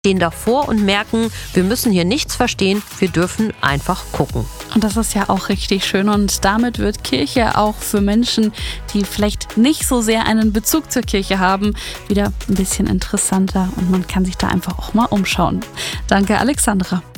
stehen davor und merken, wir müssen hier nichts verstehen, wir dürfen einfach gucken. Und das ist ja auch richtig schön und damit wird Kirche auch für Menschen, die vielleicht nicht so sehr einen Bezug zur Kirche haben, wieder ein bisschen interessanter und man kann sich da einfach auch mal umschauen. Danke, Alexandra.